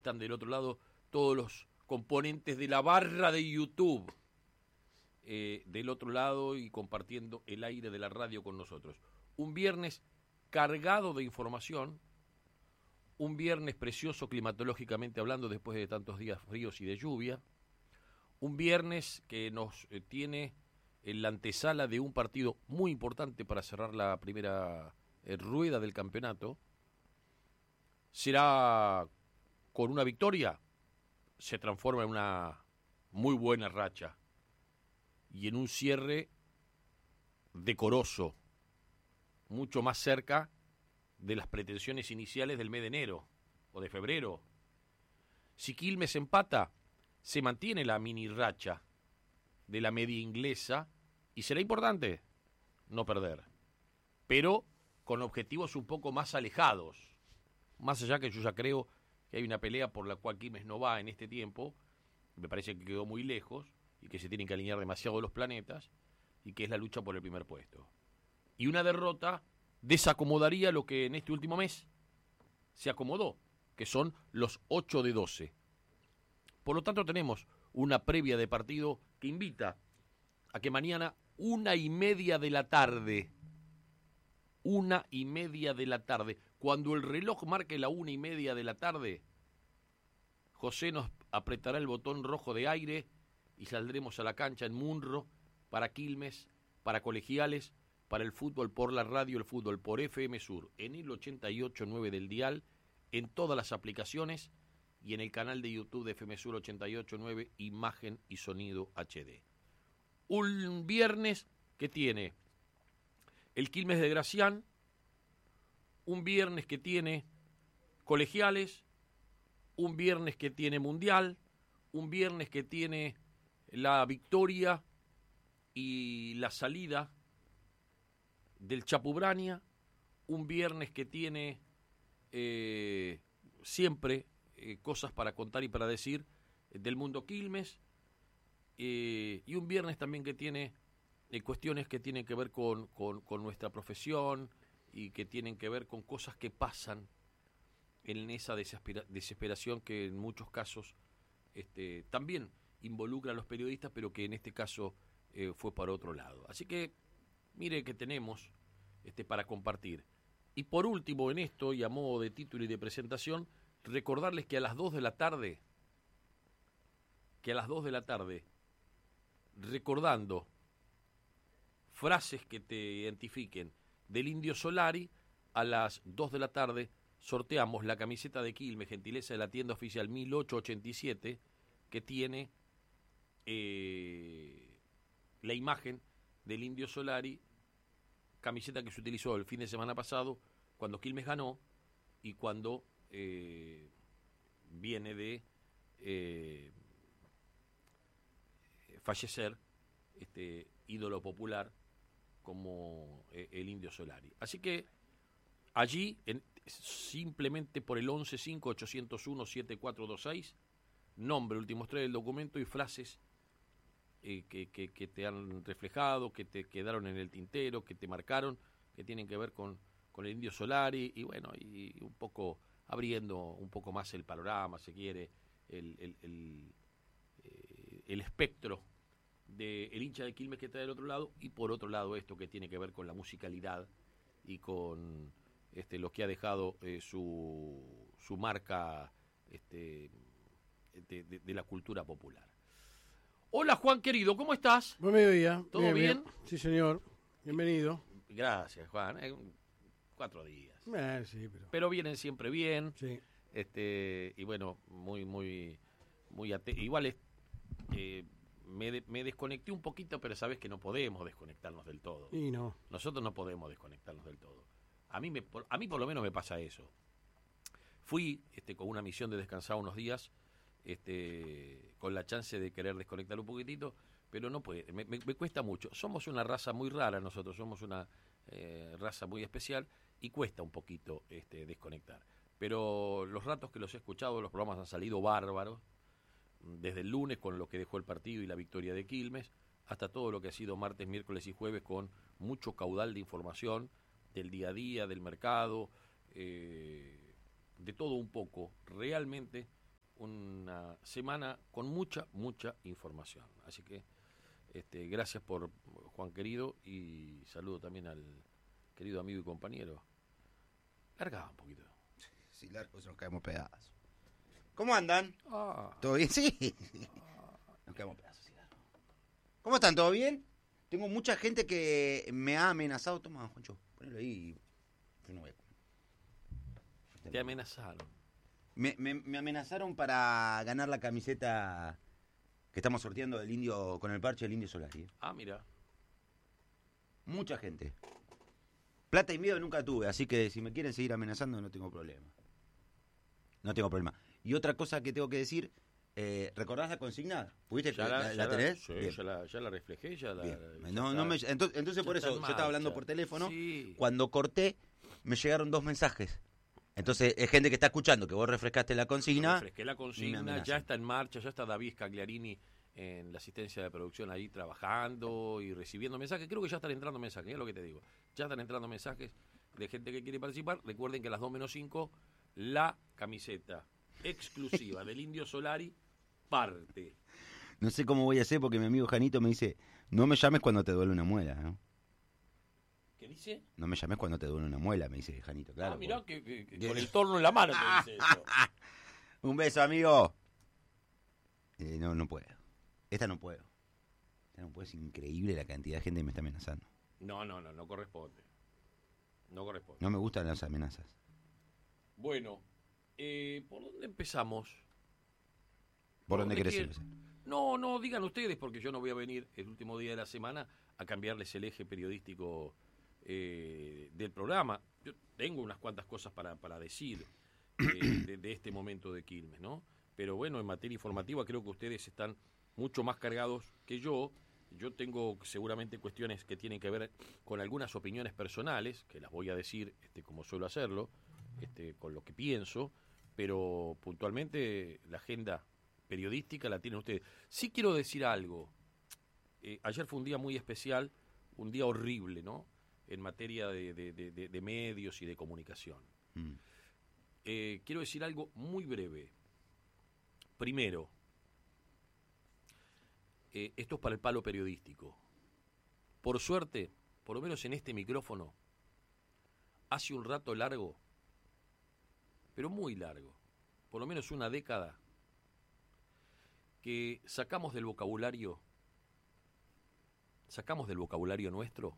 Están del otro lado todos los componentes de la barra de YouTube, del otro lado y compartiendo el aire de la radio con nosotros. Un viernes cargado de información, un viernes precioso climatológicamente hablando después de tantos días fríos y de lluvia, un viernes que nos tiene en la antesala de un partido muy importante para cerrar la primera rueda del campeonato. Será con una victoria, se transforma en una muy buena racha y en un cierre decoroso, mucho más cerca de las pretensiones iniciales del mes de enero o de febrero. Si Quilmes empata, se mantiene la mini racha de la media inglesa y será importante no perder, pero con objetivos un poco más alejados, más allá que yo ya creo que hay una pelea por la cual Quilmes no va en este tiempo, me parece que quedó muy lejos y que se tienen que alinear demasiado los planetas, y que es la lucha por el primer puesto. Y una derrota desacomodaría lo que en este último mes se acomodó, que son los 8 de 12. Por lo tanto tenemos una previa de partido que invita a que mañana 1:30 de la tarde, 1:30 de la tarde, cuando el reloj marque la 1:30 de la tarde, José nos apretará el botón rojo de aire y saldremos a la cancha en Munro para Quilmes, para Colegiales, para el fútbol por la radio, el fútbol por FM Sur, en el 88.9 del dial, en todas las aplicaciones y en el canal de YouTube de FM Sur 88.9, imagen y sonido HD. Un viernes que tiene el Quilmes de Gracián, un viernes que tiene Colegiales, un viernes que tiene Mundial, un viernes que tiene la victoria y la salida del Chapubrania, un viernes que tiene siempre cosas para contar y para decir del mundo Quilmes, y un viernes también que tiene cuestiones que tienen que ver con nuestra profesión y que tienen que ver con cosas que pasan en esa desesperación que en muchos casos también involucra a los periodistas, pero que en este caso fue para otro lado. Así que mire que tenemos para compartir. Y por último en esto, y a modo de título y de presentación, recordarles que a las 2 de la tarde, recordando frases que te identifiquen del Indio Solari, a las 2 de la tarde sorteamos la camiseta de Quilmes, gentileza de la tienda oficial 1887, que tiene la imagen del Indio Solari, camiseta que se utilizó el fin de semana pasado cuando Quilmes ganó y cuando viene de fallecer ídolo popular como el Indio Solari. Así que allí, simplemente por el 1158017426, nombre, últimos 3 del documento y frases que te han reflejado, que te quedaron en el tintero, que te marcaron, que tienen que ver con el Indio Solari, y bueno, y un poco abriendo un poco más el panorama, si quiere, el espectro del hincha de Quilmes que está del otro lado, y por otro lado esto que tiene que ver con la musicalidad y con lo que ha dejado su marca de la cultura popular. Hola Juan querido, ¿cómo estás? Buen mediodía. ¿Todo bien? Sí, señor. Bienvenido. Gracias, Juan. 4 días. Sí, pero vienen siempre bien. Sí. Y bueno, muy igual me desconecté un poquito, pero sabes que no podemos desconectarnos del todo. Y no. Nosotros no podemos desconectarnos del todo. A mí por lo menos me pasa eso. Fui con una misión de descansar unos días, con la chance de querer desconectar un poquitito, pero no puede, me cuesta mucho. Somos una raza muy rara nosotros, somos una raza muy especial y cuesta un poquito desconectar. Pero los ratos que los he escuchado, los programas han salido bárbaros, desde el lunes con lo que dejó el partido y la victoria de Quilmes, hasta todo lo que ha sido martes, miércoles y jueves con mucho caudal de información del día a día, del mercado, de todo un poco. Realmente una semana con mucha información. Así que gracias por Juan querido y saludo también al querido amigo y compañero. Larga un poquito. Sí, largo, nos caemos pedazos. ¿Cómo andan? ¿Todo bien? Sí. Nos quedamos pedazos, sí, largo. ¿Cómo están? ¿Todo bien? Tengo mucha gente que me ha amenazado. Toma, Juancho, ponelo ahí. Yo no voy a comer. Te amenazaron. Me amenazaron para ganar la camiseta que estamos sorteando del indio con el parche del Indio Solari. Mira. Mucha gente. Plata y miedo nunca tuve, así que si me quieren seguir amenazando no tengo problema. No tengo problema. Y otra cosa que tengo que decir, ¿recordás la consigna? ¿Pudiste? ¿La tenés? Sí, ya la reflejé, entonces por eso yo estaba hablando por teléfono. Sí. Cuando corté, me llegaron 2 mensajes. Entonces es gente que está escuchando que vos refrescaste la consigna. Refresqué la consigna, ya está en marcha, ya está David Scagliarini en la asistencia de producción ahí trabajando y recibiendo mensajes. Creo que ya están entrando mensajes, es lo que te digo. Ya están entrando mensajes de gente que quiere participar. Recuerden que a las 2:05 la camiseta exclusiva del Indio Solari parte. No sé cómo voy a hacer porque mi amigo Janito me dice, no me llames cuando te duele una muela, ¿no? ¿Qué dice? No me llames cuando te duele una muela, me dice Janito, claro. Mirá, que con el torno en la mano te dice eso. Un beso, amigo. No puedo. Esta no puedo. Es increíble la cantidad de gente que me está amenazando. No corresponde. No corresponde. No me gustan las amenazas. Bueno, ¿por dónde empezamos? ¿Por dónde querés empezar? No, digan ustedes, porque yo no voy a venir el último día de la semana a cambiarles el eje periodístico del programa. Yo tengo unas cuantas cosas para decir de este momento de Quilmes, ¿no? Pero bueno, en materia informativa creo que ustedes están mucho más cargados que yo. Yo tengo seguramente cuestiones que tienen que ver con algunas opiniones personales, que las voy a decir como suelo hacerlo, con lo que pienso, pero puntualmente la agenda periodística la tienen ustedes. Sí quiero decir algo. Ayer fue un día muy especial, un día horrible, ¿no? En materia de medios y de comunicación. Quiero decir algo muy breve. Primero, esto es para el palo periodístico. Por suerte, por lo menos en este micrófono, hace un rato largo, pero muy largo, por lo menos una década, que sacamos del vocabulario nuestro,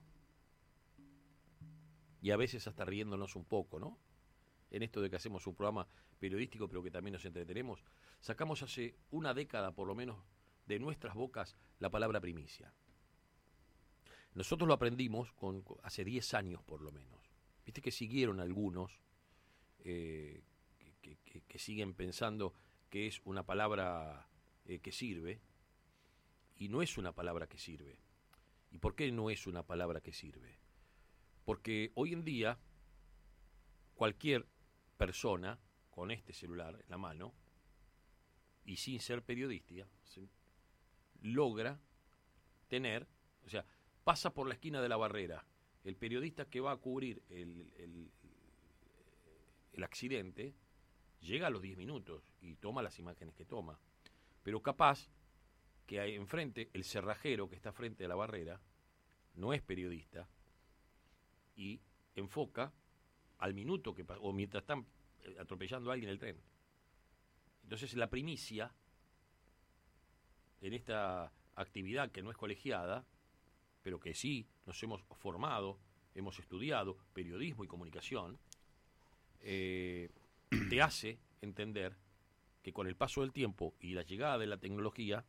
y a veces hasta riéndonos un poco, ¿no? En esto de que hacemos un programa periodístico, pero que también nos entretenemos, sacamos hace una década, por lo menos, de nuestras bocas la palabra primicia. Nosotros lo aprendimos hace 10 años, por lo menos. Viste que siguieron algunos que siguen pensando que es una palabra que sirve, y no es una palabra que sirve. ¿Y por qué no es una palabra que sirve? Porque hoy en día cualquier persona con este celular en la mano y sin ser periodista logra tener, o sea, pasa por la esquina de la barrera el periodista que va a cubrir el accidente, llega a los 10 minutos y toma las imágenes que toma, pero capaz que hay enfrente el cerrajero que está frente a la barrera no es periodista y enfoca al minuto que o mientras están atropellando a alguien el tren. Entonces la primicia en esta actividad que no es colegiada, pero que sí nos hemos formado, hemos estudiado periodismo y comunicación, te hace entender que con el paso del tiempo y la llegada de la tecnología,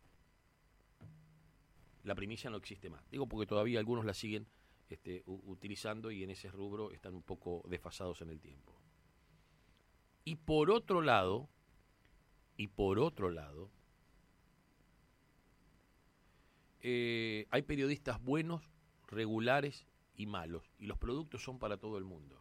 la primicia no existe más. Digo porque todavía algunos la siguen utilizando y en ese rubro están un poco desfasados en el tiempo. Y por otro lado, hay periodistas buenos, regulares y malos, y los productos son para todo el mundo.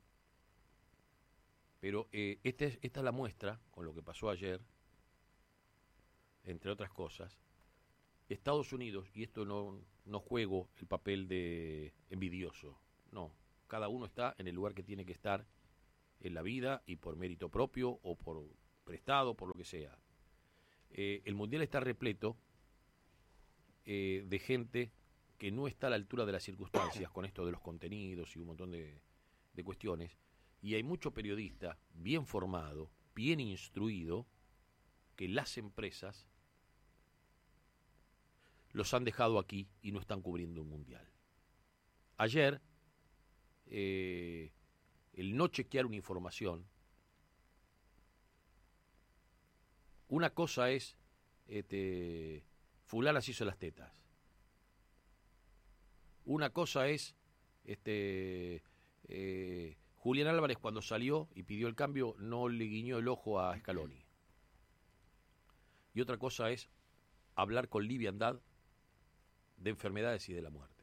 Pero esta es la muestra, con lo que pasó ayer, entre otras cosas. Estados Unidos, y esto no juego el papel de envidioso, no, cada uno está en el lugar que tiene que estar en la vida y por mérito propio o por prestado, por lo que sea. El Mundial está repleto de gente que no está a la altura de las circunstancias con esto de los contenidos y un montón de cuestiones, y hay mucho periodista bien formado, bien instruido, que las empresas los han dejado aquí y no están cubriendo un mundial. Ayer, el no chequear una información, una cosa es, fulana se hizo las tetas. Una cosa es, Julián Álvarez cuando salió y pidió el cambio no le guiñó el ojo a Scaloni. Y otra cosa es hablar con liviandad de enfermedades y de la muerte.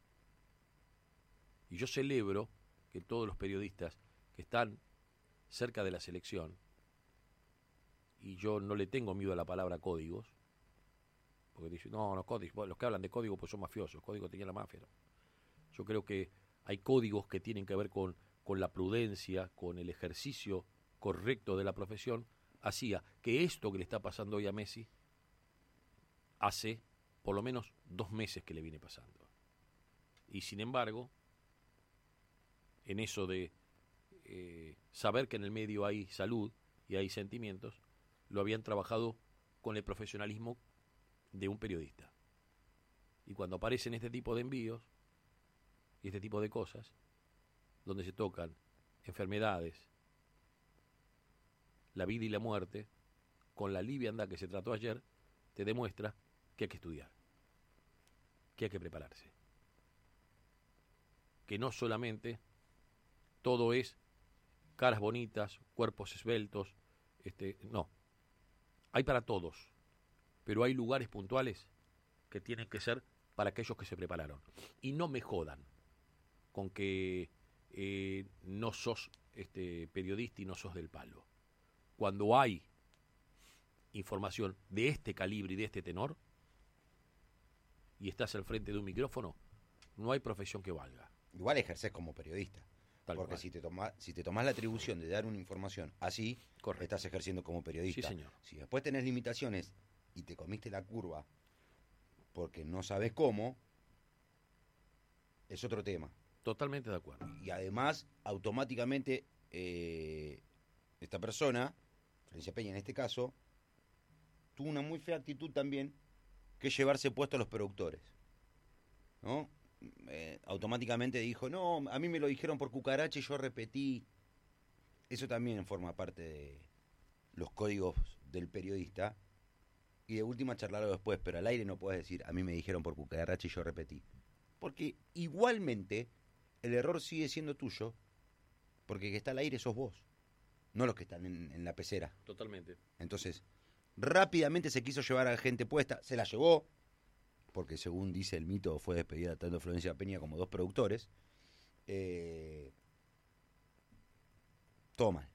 Y yo celebro que todos los periodistas que están cerca de la selección, y yo no le tengo miedo a la palabra códigos, porque dicen, no, códigos, los que hablan de código pues son mafiosos, código tenía la mafia. ¿No? Yo creo que hay códigos que tienen que ver con la prudencia, con el ejercicio correcto de la profesión, hacía que esto que le está pasando hoy a Messi hace por lo menos 2 meses que le viene pasando. Y sin embargo, en eso de saber que en el medio hay salud y hay sentimientos, lo habían trabajado con el profesionalismo de un periodista. Y cuando aparecen este tipo de envíos y este tipo de cosas, donde se tocan enfermedades, la vida y la muerte, con la liviandad que se trató ayer, te demuestra que hay que estudiar, que hay que prepararse, que no solamente todo es caras bonitas, cuerpos esbeltos, no, hay para todos, pero hay lugares puntuales que tienen que ser para aquellos que se prepararon. Y no me jodan con que no sos periodista y no sos del palo. Cuando hay información de este calibre y de este tenor, y estás al frente de un micrófono, no hay profesión que valga. Igual ejerces como periodista. Tal porque cual. si te tomás la atribución de dar una información así, Correcto. estás ejerciendo como periodista. Sí, señor. Si después tenés limitaciones y te comiste la curva porque no sabes cómo, es otro tema. Totalmente de acuerdo. Y además, automáticamente, esta persona, Florencia Peña en este caso, tuvo una muy fea actitud también, que es llevarse puesto a los productores, ¿no? Automáticamente dijo, no, a mí me lo dijeron por cucaracha y yo repetí. Eso también forma parte de los códigos del periodista. Y de última charlarlo después, pero al aire no puedes decir, a mí me dijeron por cucaracha y yo repetí. Porque igualmente el error sigue siendo tuyo, porque el que está al aire sos vos, no los que están en la pecera. Totalmente. Entonces, rápidamente se quiso llevar a gente puesta, se la llevó, porque según dice el mito fue despedida tanto Florencia Peña como 2 productores. Todo mal.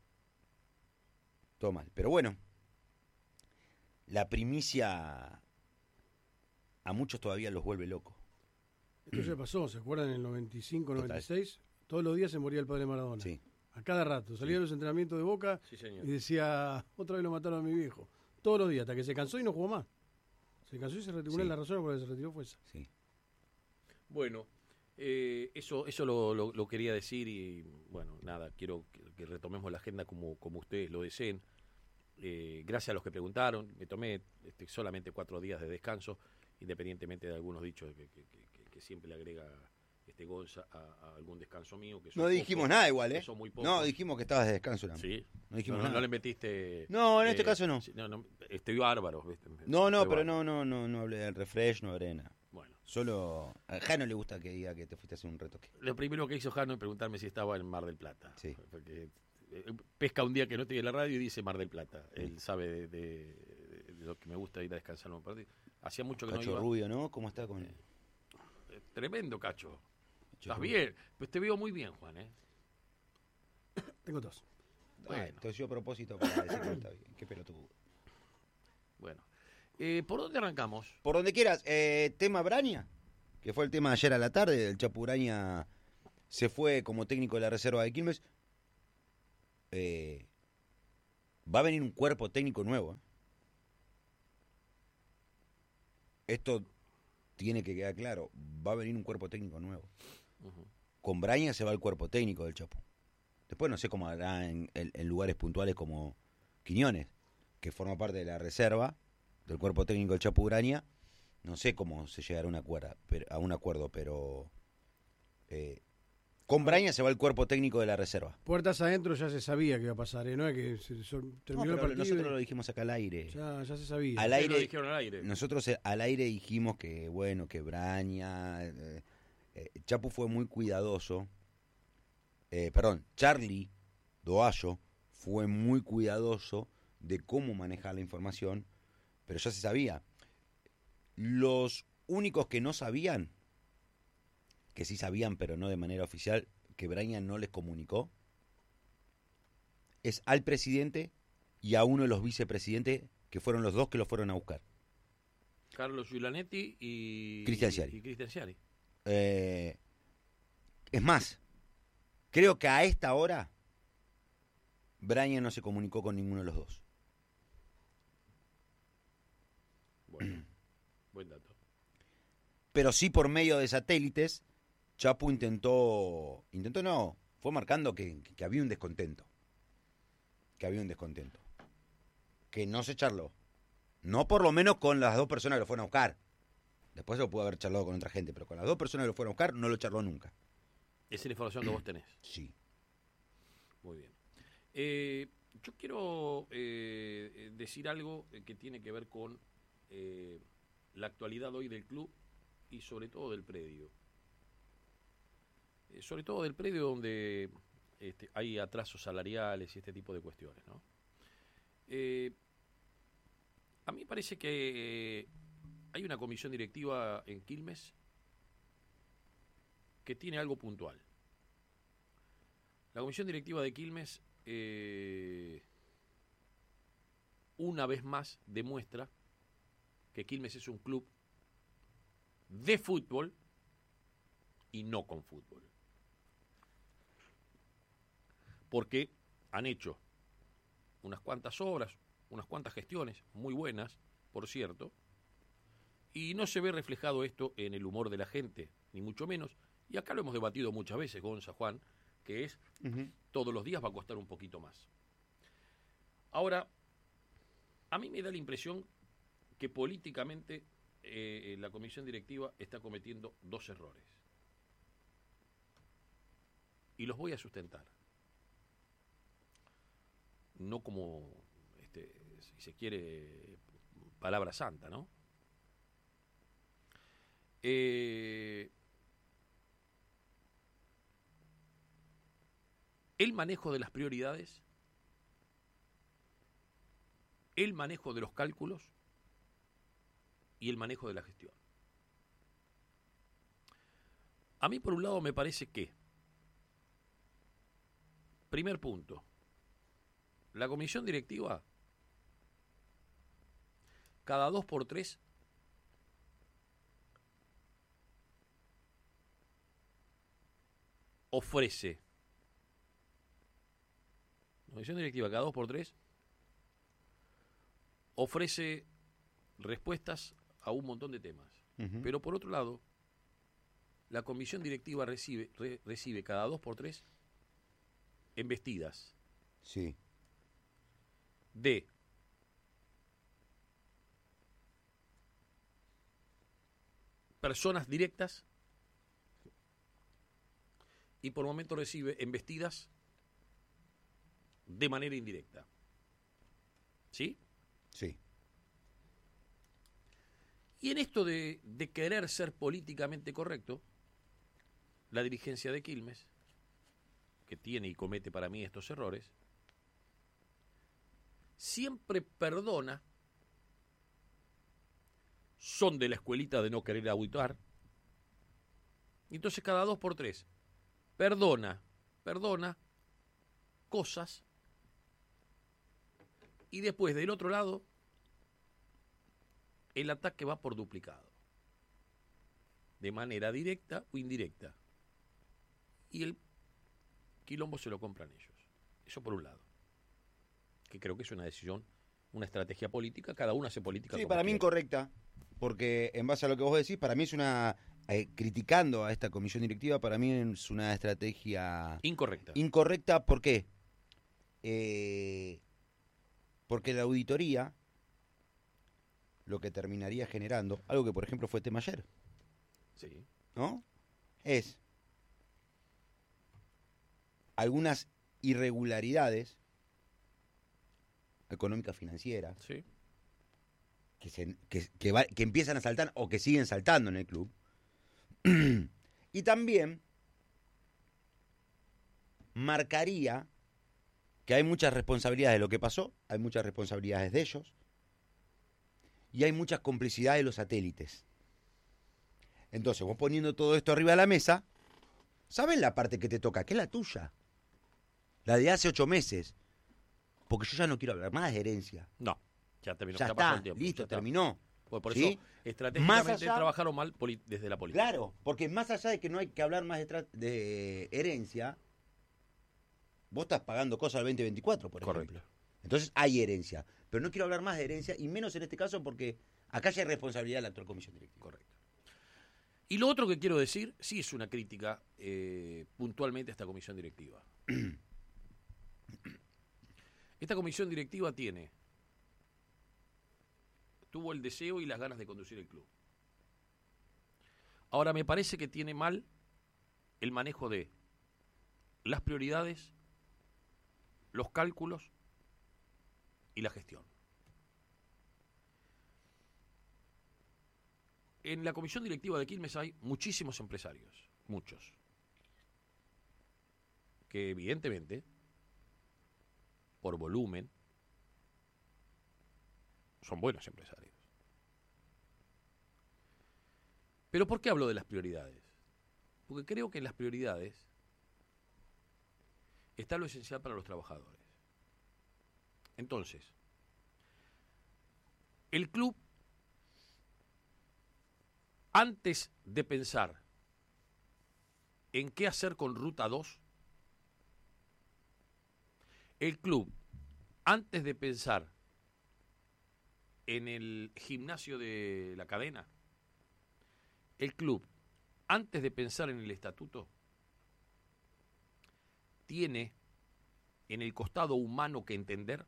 Pero bueno, la primicia a muchos todavía los vuelve locos. Esto ya pasó, ¿se acuerdan? En el 95, Total. 96, todos los días se moría el padre Maradona. Sí. A cada rato. Salía de los entrenamientos de Boca Sí, señor. y decía, otra vez lo mataron a mi viejo. Todos los días, hasta que se cansó y no jugó más. Se cansó y se retiró. Una de las razones por las que se retiró fue esa. Sí. Bueno, eso lo quería decir y, bueno, nada, quiero que retomemos la agenda como ustedes lo deseen. Gracias a los que preguntaron, me tomé solamente 4 días de descanso, independientemente de algunos dichos que siempre le agrega Gonza a algún descanso mío. Que No dijimos nada igual, ¿eh? Son muy pocos. No, dijimos que estabas de descanso. Sí. No dijimos nada. No le metiste... No, en este caso no. No, estoy bárbaro. ¿Viste? No, Estoy pero bárbaro. no hablé del refresh, no hablé nada. Bueno. Solo a Jano le gusta que diga que te fuiste a hacer un retoque. Lo primero que hizo Jano es preguntarme si estaba en Mar del Plata. Sí. Porque pesca un día que no estoy en la radio y dice Mar del Plata. Él sabe de lo que me gusta ir a descansar un partido. Hacía mucho que Cacho no iba. Rubio, ¿no? ¿Cómo está con él? Tremendo, Cacho. Estás Rubio. bien. Pues te veo muy bien, Juan, ¿eh? Tengo 2. Bueno. Entonces yo a propósito para decir que está bien. Qué pelotudo. Bueno. ¿Por dónde arrancamos? Por donde quieras. Tema Braña, que fue el tema de ayer a la tarde. El Chapu Braña se fue como técnico de la reserva de Quilmes. va a venir un cuerpo técnico nuevo. Esto tiene que quedar claro. Va a venir un cuerpo técnico nuevo. Uh-huh. Con Braña se va el cuerpo técnico del Chapu. Después no sé cómo hará en lugares puntuales como Quiñones, que forma parte de la reserva del cuerpo técnico del Chapu Braña. No sé cómo se llegará a un acuerdo, pero con Braña se va el cuerpo técnico de la reserva. Puertas adentro ya se sabía que iba a pasar, ¿no? Es que terminó el partido. Nosotros lo dijimos acá al aire. Ya se sabía. Al aire, lo dijeron al aire. Nosotros al aire dijimos que, bueno, que Braña... Chapu fue muy cuidadoso. Charlie Doallo fue muy cuidadoso de cómo manejar la información, pero ya se sabía. Los únicos que no sabían, que sí sabían, pero no de manera oficial, que Braña no les comunicó, es al presidente y a uno de los vicepresidentes, que fueron los dos que lo fueron a buscar. Carlos Giulanetti y Cristian Sciari. Es más, creo que a esta hora Braña no se comunicó con ninguno de los dos. Bueno, buen dato. Pero sí por medio de satélites, Chapu fue marcando que había un descontento. Que no se charló. No por lo menos con las dos personas que lo fueron a buscar. Después se lo pudo haber charlado con otra gente, pero con las dos personas que lo fueron a buscar no lo charló nunca. Esa es la información que vos tenés. Sí. Muy bien. Yo quiero decir algo que tiene que ver con la actualidad hoy del club y sobre todo del predio. Sobre todo del predio donde hay atrasos salariales y este tipo de cuestiones, ¿no? A mí me parece que hay una comisión directiva en Quilmes que tiene algo puntual. La comisión directiva de Quilmes una vez más demuestra que Quilmes es un club de fútbol y no con fútbol. Porque han hecho unas cuantas obras, unas cuantas gestiones muy buenas, por cierto, y no se ve reflejado esto en el humor de la gente, ni mucho menos. Y acá lo hemos debatido muchas veces, Gonza, Juan, que es todos los días va a costar un poquito más. Ahora, a mí me da la impresión que políticamente la comisión directiva está cometiendo dos errores. Y los voy a sustentar. No como, si se quiere, palabra santa, ¿no? El manejo de las prioridades, el manejo de los cálculos y el manejo de la gestión. A mí, por un lado, me parece que, primer punto, la comisión directiva, cada 2x3, ofrece, la comisión directiva cada 2x3 ofrece respuestas a un montón de temas. Uh-huh. Pero por otro lado, la comisión directiva recibe cada 2x3 embestidas. Sí. De personas directas y por momentos recibe embestidas de manera indirecta. ¿Sí? Sí. Y en esto de querer ser políticamente correcto, la dirigencia de Quilmes, que tiene y comete para mí estos errores, siempre perdona, son de la escuelita de no querer auditar, y entonces cada 2x3 perdona cosas, y después del otro lado el ataque va por duplicado, de manera directa o indirecta, y el quilombo se lo compran ellos. Eso por un lado. que creo que es una decisión, una estrategia política, cada uno hace política Sí, como para mí quiere. incorrecta, porque en base a lo que vos decís, para mí es una, criticando a esta comisión directiva, para mí es una estrategia Incorrecta. incorrecta. ¿Por qué? Porque la auditoría lo que terminaría generando, algo que por ejemplo fue tema ayer, Sí. ¿no? Es algunas irregularidades económicas financieras Sí. que empiezan a saltar o que siguen saltando en el club. Y también marcaría que hay muchas responsabilidades de lo que pasó, hay muchas responsabilidades de ellos y hay muchas complicidades de los satélites. Entonces, vos poniendo todo esto arriba de la mesa, ¿sabes la parte que te toca? Que es la tuya. La de hace 8 meses. Porque yo ya no quiero hablar más de herencia. No, ya terminó. Ya pasó está, el tiempo, listo, ya está. terminó. Por ¿Sí? eso, estratégicamente Más allá- trabajaron mal desde la política. Claro, porque más allá de que no hay que hablar más de herencia, vos estás pagando cosas al 2024, por ejemplo. Correcto. Entonces hay herencia. Pero no quiero hablar más de herencia, y menos en este caso porque acá ya hay responsabilidad de la actual comisión directiva. Correcto. Y lo otro que quiero decir, sí es una crítica puntualmente a esta comisión directiva. Esta comisión directiva tuvo el deseo y las ganas de conducir el club. Ahora me parece que tiene mal el manejo de las prioridades, los cálculos y la gestión. En la comisión directiva de Quilmes hay muchísimos empresarios, muchos, que evidentemente, por volumen, son buenos empresarios. Pero ¿por qué hablo de las prioridades? Porque creo que en las prioridades está lo esencial para los trabajadores. Entonces, el club, antes de pensar en qué hacer con Ruta 2, el club, antes de pensar en el gimnasio de la cadena, el club, antes de pensar en el estatuto, tiene en el costado humano que entender,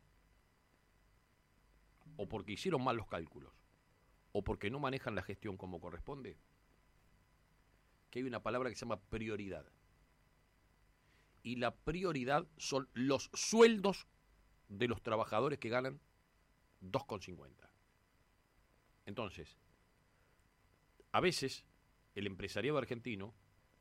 o porque hicieron mal los cálculos, o porque no manejan la gestión como corresponde, que hay una palabra que se llama prioridad. Y la prioridad son los sueldos de los trabajadores que ganan 2,50. Entonces, a veces el empresariado argentino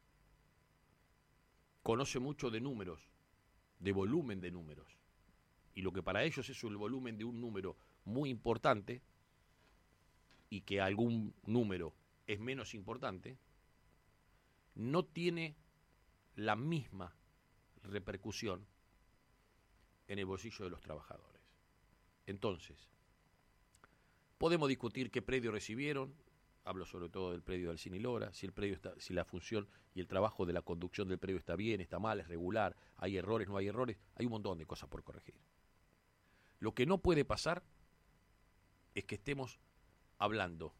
conoce mucho de números, de volumen de números, y lo que para ellos es el volumen de un número muy importante y que algún número es menos importante, no tiene la misma repercusión en el bolsillo de los trabajadores. Entonces, podemos discutir qué predio recibieron, hablo sobre todo del predio del Cine Lora, si el predio está, si la función y el trabajo de la conducción del predio está bien, está mal, es regular, hay errores, no hay errores, hay un montón de cosas por corregir. Lo que no puede pasar es que estemos hablando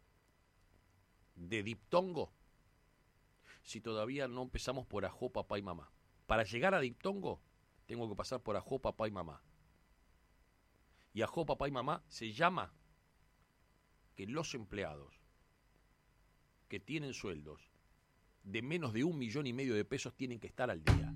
de diptongo si todavía no empezamos por Ajó, papá y mamá. Para llegar a diptongo tengo que pasar por Ajó, papá y mamá. Y Ajó, papá y mamá se llama que los empleados que tienen sueldos de menos de 1,5 millones de pesos tienen que estar al día.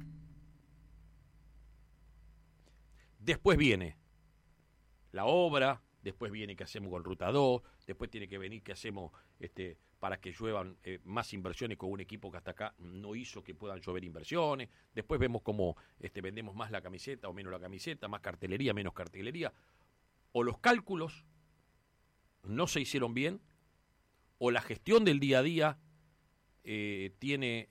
Después viene la obra, después viene qué hacemos con Ruta 2, después tiene que venir qué hacemos para que lluevan más inversiones con un equipo que hasta acá no hizo que puedan llover inversiones, después vemos cómo vendemos más la camiseta o menos la camiseta, más cartelería, menos cartelería, o los cálculos no se hicieron bien, o la gestión del día a día tiene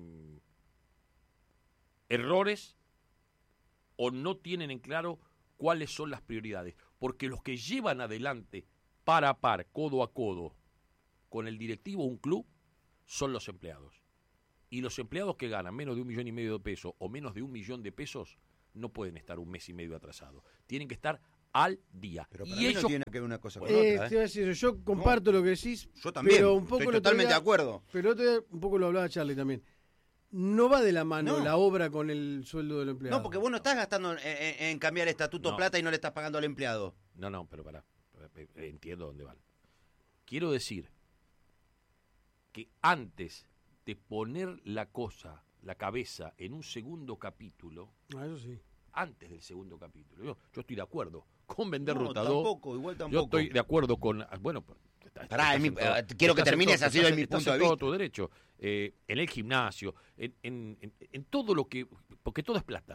errores, o no tienen en claro cuáles son las prioridades, porque los que llevan adelante par a par, codo a codo, con el directivo un club, son los empleados. Y los empleados que ganan menos de 1,5 millones de pesos o menos de 1 millón de pesos no pueden estar un mes y medio atrasados. Tienen que estar al día. Pero y para mí ellos no tiene que ver una cosa con otra. Te iba a decir, yo comparto lo que decís. Yo también, pero un poco estoy totalmente de acuerdo. Pero otro día un poco lo hablaba Charlie también. No va de la mano No. la obra con el sueldo del empleado. No, porque vos no estás gastando en cambiar el estatuto plata y no le estás pagando al empleado. No, pero pará. Entiendo dónde van. Quiero decir que antes de poner la cabeza en un segundo capítulo, Eso sí. antes del segundo capítulo, yo estoy de acuerdo con vender No, Ruta 2. igual tampoco. Yo estoy de acuerdo con... Bueno, Pará, quiero que termines, ha sido en mi punto de vista. Todo tu derecho. En el gimnasio, en todo lo que... Porque todo es plata.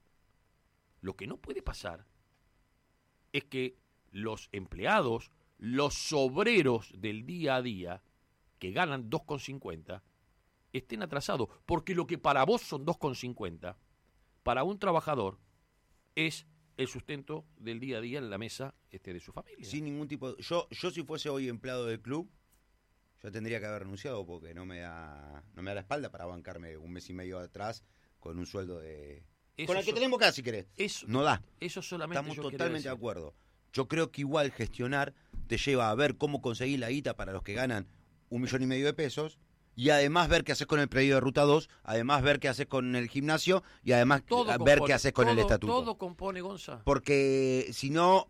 Lo que no puede pasar es que los empleados, los obreros del día a día, que ganan 2,50, estén atrasados. Porque lo que para vos son 2,50, para un trabajador es el sustento del día a día en la mesa de su familia. Sin ningún tipo... Yo si fuese hoy empleado del club, yo tendría que haber renunciado porque no me da la espalda para bancarme un mes y medio atrás con un sueldo de... Eso con el que tenemos acá, si querés. No da. Eso solamente Estamos yo totalmente de decir. acuerdo. Yo creo que igual gestionar te lleva a ver cómo conseguir la guita para los que ganan 1,5 millones de pesos y además ver qué haces con el pedido de Ruta 2, además ver qué haces con el gimnasio y además ver qué haces con el estatuto. Todo compone, Gonza. Porque si no,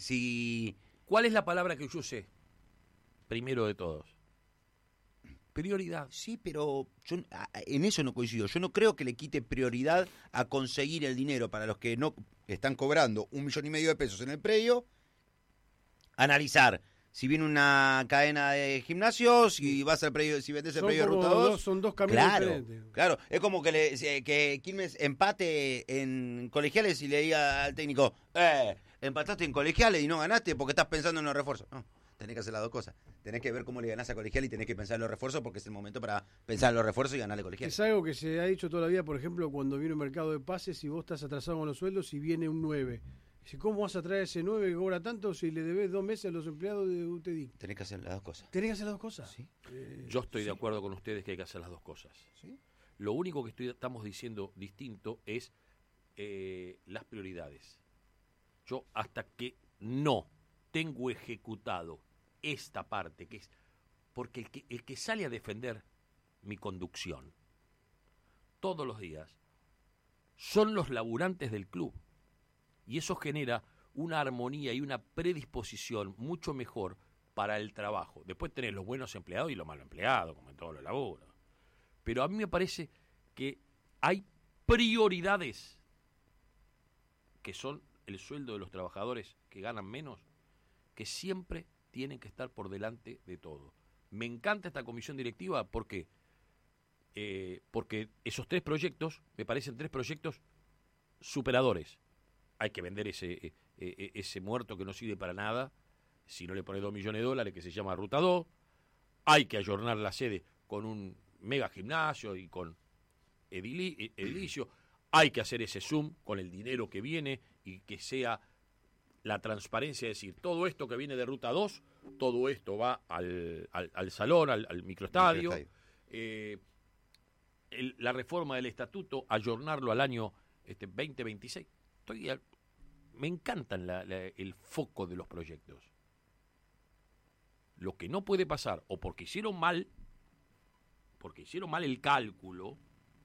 ¿Cuál es la palabra que yo usé? Primero de todos. Prioridad. Sí, pero yo en eso no coincido. Yo no creo que le quite prioridad a conseguir el dinero para los que no están cobrando 1,5 millones de pesos en el predio, analizar si viene una cadena de gimnasios, si vas al predio, si vendes el predio de Ruta 2. Son dos caminos diferentes. Claro, es como que Quilmes empate en colegiales y le diga al técnico, empataste en colegiales y no ganaste porque estás pensando en los refuerzos. No, tenés que hacer las dos cosas. Tenés que ver cómo le ganás a colegial y tenés que pensar en los refuerzos porque es el momento para pensar en los refuerzos y ganarle colegial. Es algo que se ha dicho toda la vida, por ejemplo, cuando viene un mercado de pases y vos estás atrasado con los sueldos y viene un 9. ¿Cómo vas a traer ese 9 que cobra tanto si le debes 2 meses a los empleados de UTEDIC? Tenés que hacer las dos cosas. ¿Tenés que hacer las dos cosas? Sí. Yo estoy de acuerdo con ustedes que hay que hacer las dos cosas. ¿Sí? Lo único que estamos diciendo distinto es las prioridades. Yo hasta que no tengo ejecutado esta parte, que es porque el que sale a defender mi conducción todos los días son los laburantes del club. Y eso genera una armonía y una predisposición mucho mejor para el trabajo. Después tenés los buenos empleados y los malos empleados, como en todos los laburos. Pero a mí me parece que hay prioridades que son el sueldo de los trabajadores que ganan menos, que siempre tienen que estar por delante de todo. Me encanta esta comisión directiva porque esos 3 proyectos me parecen 3 proyectos superadores. Hay que vender ese muerto que no sirve para nada si no le pone $2 millones que se llama Ruta 2. Hay que ayornar la sede con un mega gimnasio y con edilicio. Hay que hacer ese Zoom con el dinero que viene y que sea la transparencia, es decir, todo esto que viene de Ruta 2, todo esto va al salón, al microestadio. La reforma del estatuto, ayornarlo al año 2026. Me encantan el foco de los proyectos. Lo que no puede pasar, o porque hicieron mal el cálculo,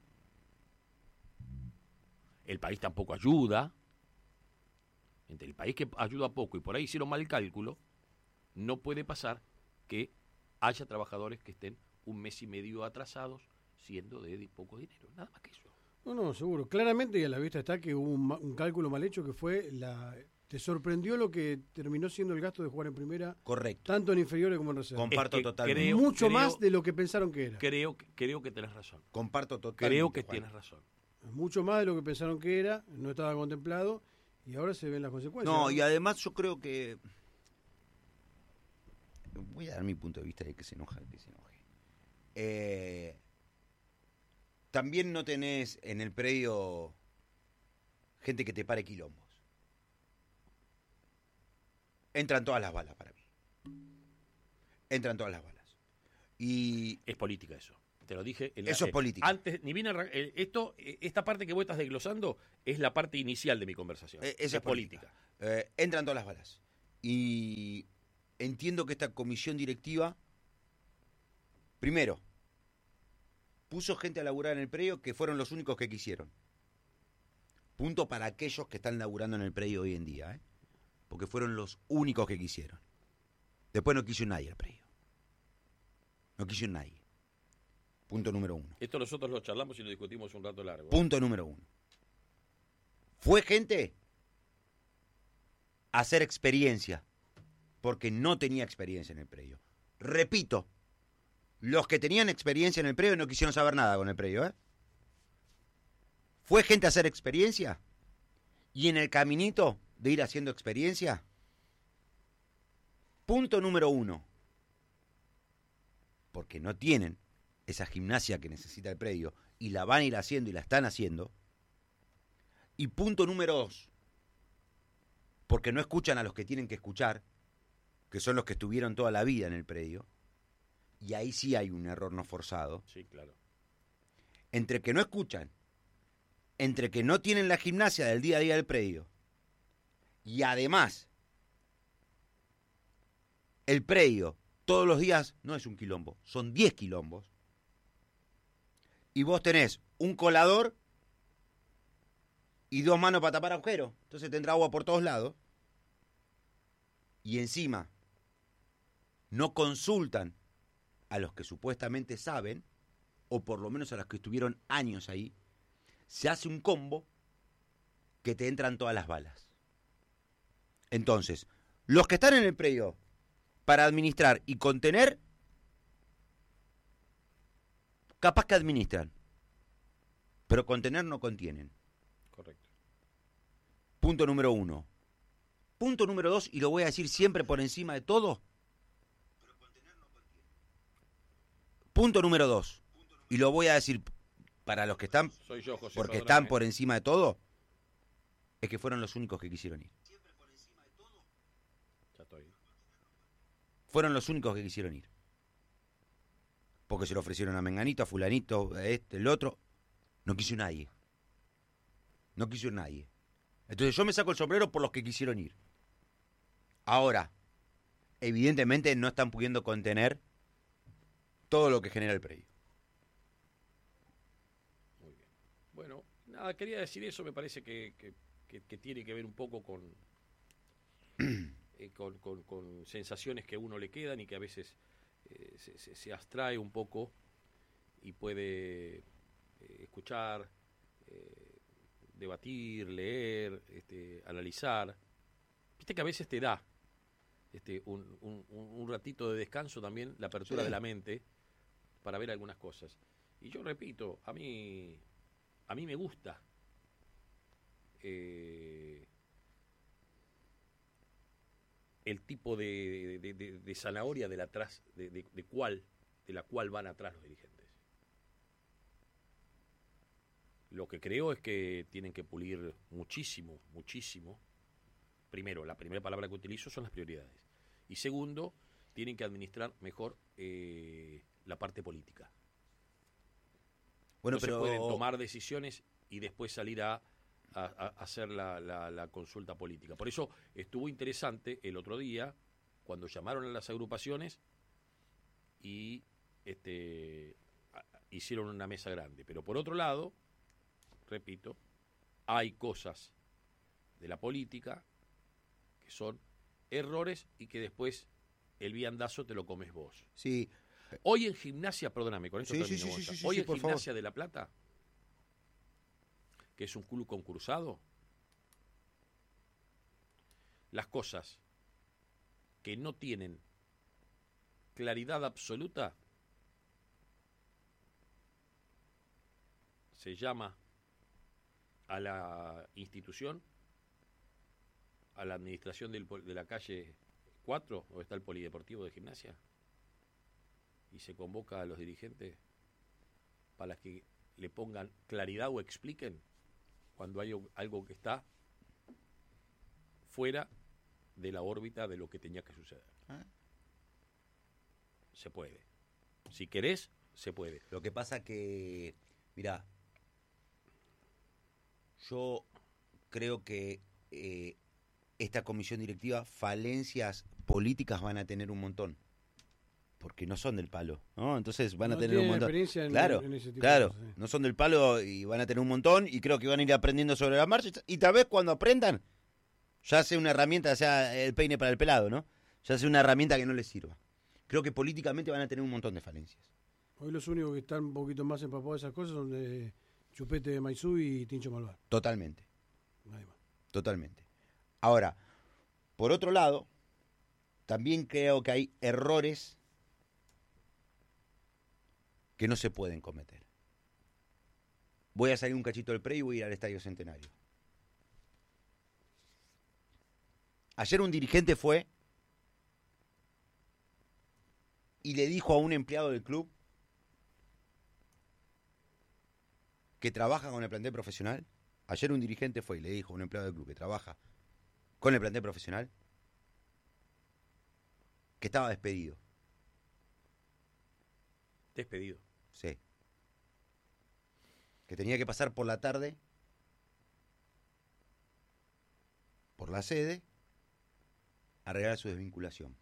el país tampoco ayuda, entre el país que ayuda poco y por ahí hicieron mal el cálculo, no puede pasar que haya trabajadores que estén un mes y medio atrasados siendo de poco dinero, nada más que eso. No, seguro. Claramente y a la vista está que hubo un cálculo mal hecho que fue ¿Te sorprendió lo que terminó siendo el gasto de jugar en primera? Correcto. Tanto en inferiores como en reserva. Comparto totalmente. Mucho más de lo que pensaron que era. Creo que tenés razón. Comparto totalmente. Creo que tienes razón. Mucho más de lo que pensaron que era, no estaba contemplado y ahora se ven las consecuencias. No, y además yo creo que... Voy a dar mi punto de vista de que se enoje. También no tenés en el predio gente que te pare quilombos. Entran todas las balas para mí. Entran todas las balas. Y es política eso. Te lo dije. Eso es política. Antes, ni bien esta parte que vos estás desglosando es la parte inicial de mi conversación. Eso es política. Entran todas las balas. Y entiendo que esta comisión directiva, primero, puso gente a laburar en el predio que fueron los únicos que quisieron. Punto para aquellos que están laburando en el predio hoy en día, porque fueron los únicos que quisieron. Después no quiso nadie el predio. No quiso nadie. Punto número 1. Esto nosotros lo charlamos y lo discutimos un rato largo. Punto número 1. Fue gente a hacer experiencia, porque no tenía experiencia en el predio. Repito, los que tenían experiencia en el predio no quisieron saber nada con el predio, Fue gente a hacer experiencia, y en el caminito de ir haciendo experiencia, punto número 1, porque no tienen esa gimnasia que necesita el predio, y la van a ir haciendo y la están haciendo. Y punto número 2, porque no escuchan a los que tienen que escuchar, que son los que estuvieron toda la vida en el predio, y ahí sí hay un error no forzado. Sí, claro. Entre que no escuchan, entre que no tienen la gimnasia del día a día del predio, y además el predio todos los días no es un quilombo, son 10 quilombos, y vos tenés un colador y 2 manos para tapar agujeros, entonces tendrá agua por todos lados, y encima no consultan a los que supuestamente saben, o por lo menos a los que estuvieron años ahí, se hace un combo que te entran todas las balas. Entonces, los que están en el predio para administrar y contener, capaz que administran, pero contener no contienen. Correcto. Punto número 1. Punto número 2, y lo voy a decir siempre por encima de todo. Punto número 2, y lo voy a decir para los que están, soy yo, José, porque perdóname. están por encima de todo, es que fueron los únicos que quisieron ir. Ya estoy. Fueron los únicos que quisieron ir. Porque se lo ofrecieron a Menganito, a Fulanito, a este, el otro. No quiso nadie. No quiso nadie. Entonces yo me saco el sombrero por los que quisieron ir. Ahora, evidentemente no están pudiendo contener todo lo que genera el predio. Muy bien. Bueno, nada, quería decir eso, me parece que tiene que ver un poco con, con sensaciones que a uno le quedan y que a veces se abstrae un poco y puede escuchar, debatir, leer, analizar. Viste que a veces te da un ratito de descanso también, la apertura de la mente para ver algunas cosas. Y yo repito, a mí me gusta el tipo de zanahoria de la cual van atrás los dirigentes. Lo que creo es que tienen que pulir muchísimo. Primero, la primera palabra que utilizo son las prioridades. Y segundo, tienen que administrar mejor la parte política. Bueno, no pero se pueden tomar decisiones y después salir a hacer la consulta política. Por eso estuvo interesante el otro día cuando llamaron a las agrupaciones y hicieron una mesa grande. Pero por otro lado, repito, hay cosas de la política que son errores y que después el viandazo te lo comes vos. Sí. Hoy en Gimnasia, perdóname, con esto termino. Hoy en Gimnasia favor. de La Plata, que es un club concursado, las cosas que no tienen claridad absoluta se llama a la institución, a la administración de la calle 4, donde está el polideportivo de Gimnasia, y se convoca a los dirigentes para que le pongan claridad o expliquen cuando hay algo que está fuera de la órbita de lo que tenía que suceder. Se puede. Si querés, se puede. Lo que pasa que, mirá, yo creo que esta comisión directiva, falencias políticas van a tener un montón. Porque no son del palo, ¿no? Entonces van a tener un montón. Claro, en ese tipo de cosas, sí. No son del palo y van a tener un montón y creo que van a ir aprendiendo sobre la marcha y tal vez cuando aprendan ya sea una herramienta, sea el peine para el pelado, ¿no? Ya sea una herramienta que no les sirva. Creo que políticamente van a tener un montón de falencias. Hoy los únicos que están un poquito más empapados de esas cosas son de Chupete de Maizú y Tincho Malvar. Totalmente. Nadie más. Totalmente. Ahora, por otro lado, también creo que hay errores que no se pueden cometer. Voy a salir un cachito del pre y voy a ir al Estadio Centenario. Ayer un dirigente fue y le dijo a un empleado del club que trabaja con el plantel profesional. Ayer un dirigente fue y le dijo a un empleado del club que trabaja con el plantel profesional que estaba despedido. Despedido. Sí. Que tenía que pasar por la tarde por la sede a arreglar su desvinculación.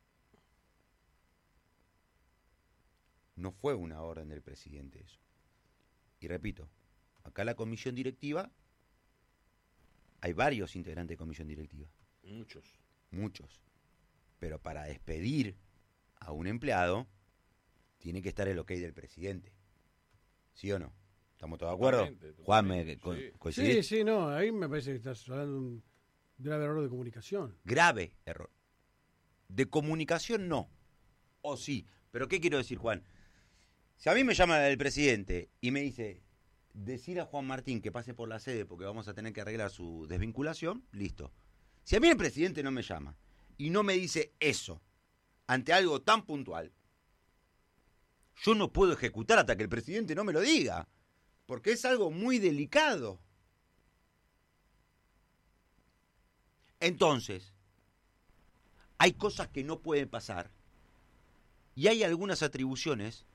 No fue una orden del presidente eso. Y repito, acá la comisión directiva, hay varios integrantes de comisión directiva. Muchos. Pero para despedir a un empleado tiene que estar el ok del presidente. ¿Sí o no? ¿Estamos todos de acuerdo? Totalmente. Juan, ¿me coincidís? Sí, no, ahí me parece que estás hablando de un grave error de comunicación. Grave error. De comunicación no. O sí. Pero ¿qué quiero decir, Juan? Si a mí me llama el presidente y me dice, decir a Juan Martín que pase por la sede porque vamos a tener que arreglar su desvinculación, listo. Si a mí el presidente no me llama y no me dice eso ante algo tan puntual, yo no puedo ejecutar hasta que el presidente no me lo diga, porque es algo muy delicado. Entonces, hay cosas que no pueden pasar y hay algunas atribuciones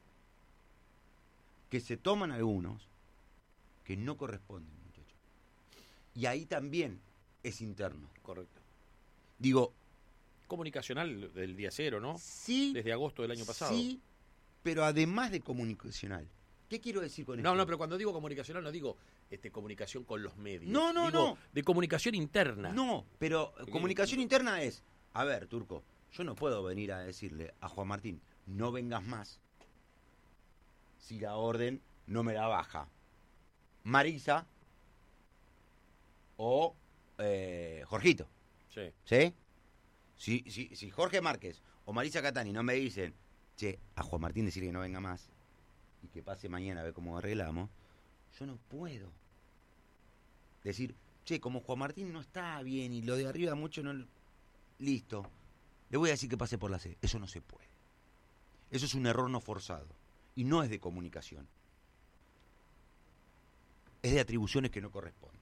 que se toman algunos que no corresponden, muchachos. Y ahí también es interno. Correcto. Digo, comunicacional del día cero, ¿no? Sí. Desde agosto del año pasado. Sí, pero además de comunicacional. ¿Qué quiero decir con esto? No, pero cuando digo comunicacional no digo comunicación con los medios. No. Digo, de comunicación interna. No, pero comunicación interna es, a ver, Turco, yo no puedo venir a decirle a Juan Martín, no vengas más si la orden no me la baja Marisa o Jorgito. Sí. Si Jorge Márquez o Marisa Catani no me dicen, che, a Juan Martín decirle que no venga más y que pase mañana a ver cómo arreglamos, yo no puedo decir, che, como Juan Martín no está bien y lo de arriba mucho no... Listo, le voy a decir que pase por la sede. Eso no se puede. Eso es un error no forzado y no es de comunicación. Es de atribuciones que no corresponden.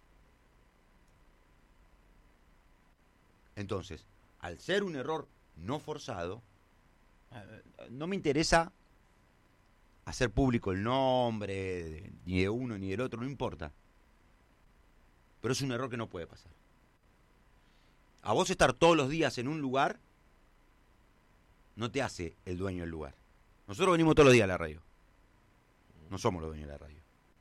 Entonces, al ser un error no forzado, no me interesa hacer público el nombre ni de uno ni del otro, no importa. Pero es un error que no puede pasar. A vos estar todos los días en un lugar no te hace el dueño del lugar. Nosotros venimos todos los días a la radio. No somos los dueños de la radio.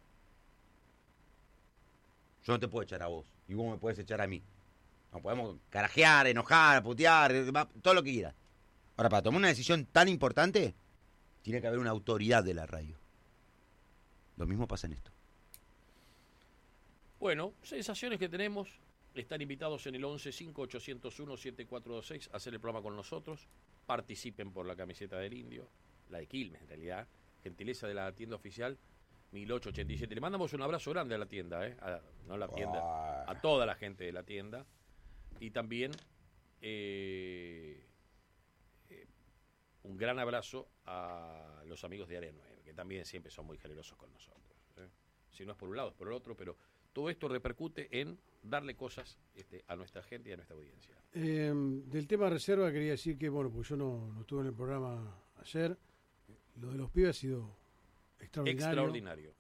Yo no te puedo echar a vos, y vos me puedes echar a mí. Nos podemos carajear, enojar, putear, todo lo que quieras. Ahora, para tomar una decisión tan importante, tiene que haber una autoridad de la radio. Lo mismo pasa en esto. Bueno, sensaciones que tenemos. Están invitados en el 11-5801-7426 a hacer el programa con nosotros. Participen por la camiseta del Indio, la de Quilmes en realidad. Gentileza de la tienda oficial 1887. Le mandamos un abrazo grande a la tienda, no a la tienda, a toda la gente de la tienda. Y también un gran abrazo a los amigos de Área 9, que también siempre son muy generosos con nosotros. Si no es por un lado, es por el otro, pero todo esto repercute en darle cosas a nuestra gente y a nuestra audiencia. Del tema reserva quería decir que, bueno, pues yo no estuve en el programa ayer. Lo de los pibes ha sido extraordinario.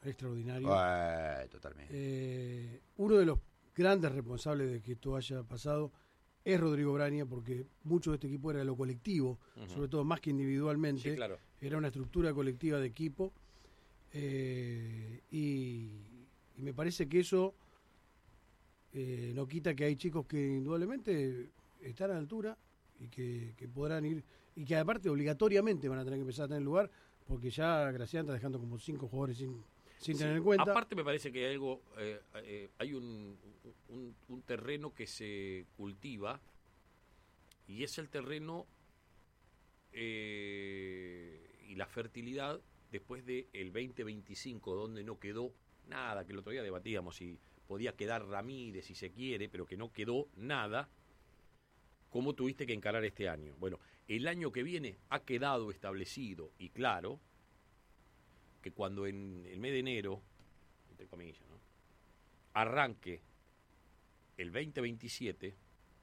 Totalmente. Uno de los grandes responsables de que esto haya pasado es Rodrigo Braña, porque mucho de este equipo era lo colectivo, sobre todo más que individualmente. Sí, claro. Era una estructura colectiva de equipo. Y me parece que eso no quita que hay chicos que indudablemente están a la altura y que podrán ir, y que aparte obligatoriamente van a tener que empezar a tener lugar, porque ya Gracián está dejando como 5 jugadores sin tener en cuenta. Aparte me parece que hay algo, hay un terreno que se cultiva, y es el terreno y la fertilidad después del 2025, donde no quedó nada, que el otro día debatíamos si podía quedar Ramírez, si se quiere, pero que no quedó nada. ¿Cómo tuviste que encarar este año? Bueno, el año que viene ha quedado establecido y claro que cuando en el mes de enero, entre comillas, ¿no?, arranque el 2027,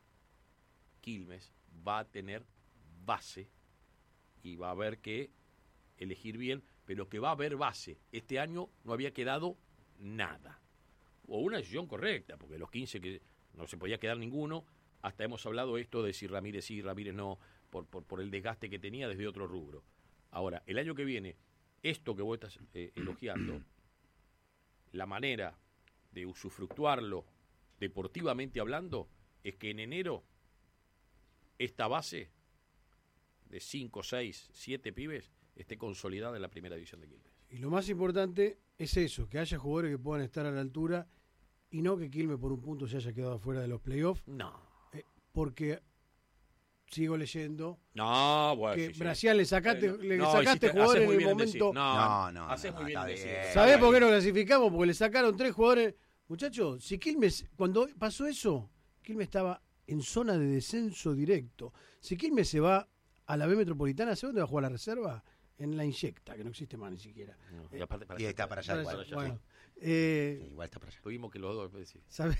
Quilmes va a tener base y va a haber que elegir bien, pero que va a haber base. Este año no había quedado nada. O una decisión correcta, porque los 15 que no se podía quedar ninguno, hasta hemos hablado esto de si Ramírez sí, Ramírez no, por el desgaste que tenía desde otro rubro. Ahora, el año que viene, esto que vos estás elogiando, la manera de usufructuarlo deportivamente hablando, es que en enero esta base de 5, 6, 7 pibes esté consolidada en la primera división de Quilmes. Y lo más importante es eso, que haya jugadores que puedan estar a la altura y no que Quilmes por un punto se haya quedado afuera de los playoffs. No. Porque sigo leyendo bueno, que sí, Bracial le sacaste hiciste, jugadores en el momento. Haces muy bien decir. ¿Sabés por qué no clasificamos? Porque le sacaron 3 jugadores. Muchachos, si Quilmes, cuando pasó eso, Quilmes estaba en zona de descenso directo. Si Quilmes se va a la B Metropolitana, ¿sabes dónde va a jugar la reserva? En la Inyecta, que no existe más ni siquiera. No, y aparte y está para allá. Bueno, igual está para allá. Tuvimos que los dos. ¿Sabes?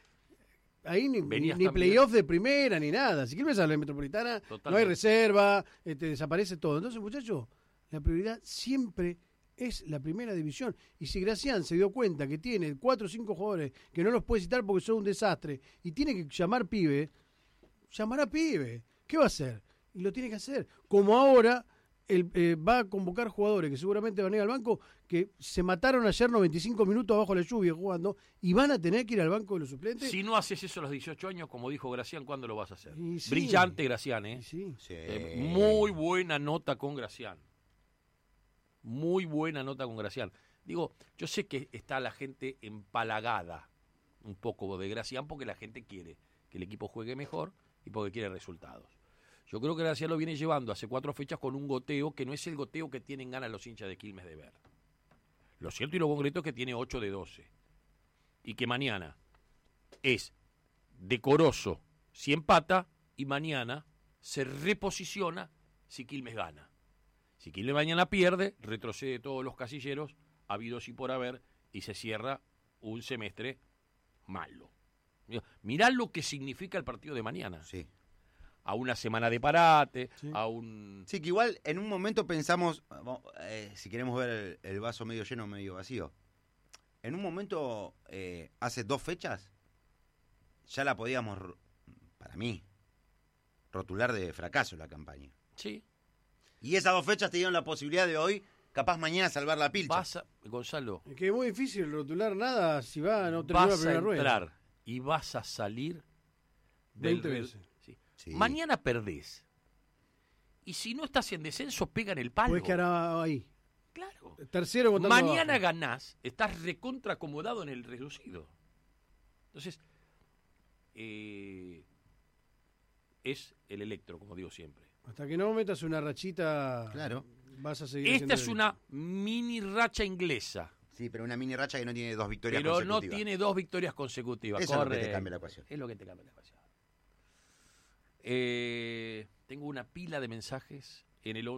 Ahí ni playoff de primera ni nada. Si Quilmes a la Metropolitana, totalmente. No hay reserva, desaparece todo. Entonces, muchachos, la prioridad siempre es la primera división. Y si Gracián se dio cuenta que tiene 4 o 5 jugadores que no los puede citar porque son un desastre y tiene que llamar pibe, llamará pibe. ¿Qué va a hacer? Y lo tiene que hacer. Como ahora va a convocar jugadores que seguramente van a ir al banco, que se mataron ayer 95 minutos abajo de la lluvia jugando, y van a tener que ir al banco de los suplentes. Si no haces eso a los 18 años, como dijo Gracián, ¿cuándo lo vas a hacer? Sí. Brillante Gracián, ¿eh? Sí. Muy buena nota con Gracián. Muy buena nota con Gracián. Digo, yo sé que está la gente empalagada un poco de Gracián porque la gente quiere que el equipo juegue mejor y porque quiere resultados. Yo creo que Gracián lo viene llevando hace 4 fechas con un goteo que no es el goteo que tienen ganas los hinchas de Quilmes de ver. Lo cierto y lo concreto es que tiene 8 de 12. Y que mañana es decoroso si empata y mañana se reposiciona si Quilmes gana. Si Quilmes mañana pierde, retrocede todos los casilleros habidos y por haber y se cierra un semestre malo. Mirá lo que significa el partido de mañana. Sí. A una semana de parate, sí. Sí, que igual en un momento pensamos, si queremos ver el vaso medio lleno o medio vacío, en un momento, hace 2 fechas, ya la podíamos, para mí, rotular de fracaso la campaña. Sí. Y esas 2 fechas te dieron la posibilidad de hoy, capaz mañana, salvar la pilcha. Gonzalo. Es que es muy difícil rotular nada si va a no terminar la primera rueda. Vas a entrar y vas a salir del... Sí. Mañana perdés. Y si no estás en descenso, pegan el palo. Puedes quedar ahí. Claro. Tercero votando mañana abajo. Ganás, estás recontra acomodado en el reducido. Entonces, es el electro, como digo siempre. Hasta que no metas una rachita, claro, vas a seguir. Esta es una mini racha inglesa. Sí, pero una mini racha que no tiene 2 victorias consecutivas. Pero consecutivas. no tiene 2 victorias consecutivas. Eso es lo que te cambia la ecuación. Es lo que te cambia la ecuación. Tengo una pila de mensajes en el